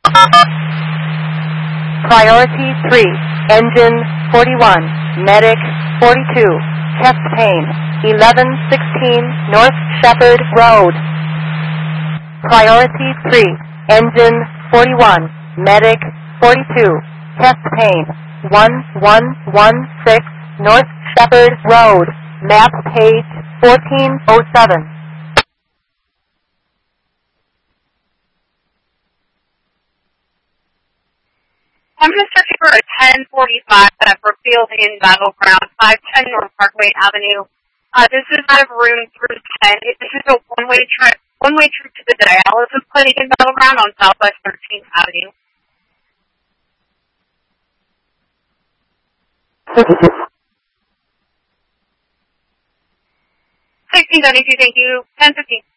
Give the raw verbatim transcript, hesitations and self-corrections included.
Priority three, engine forty-one, medic forty-two, chest pain, eleven sixteen North Shepherd Road. Priority three, engine forty-one, medic forty-two, chest pain, one one one six North Shepherd Road, map page fourteen oh seven. I'm going to search for a ten forty-five at Brookfield in Battleground, five ten North Parkway Avenue. Uh, this is out of room through ten. This is a one-way trip, one-way trip to the dialysis clinic in Battleground on Southwest thirteenth Avenue. sixteen seventy-two, thank you. ten fifteen.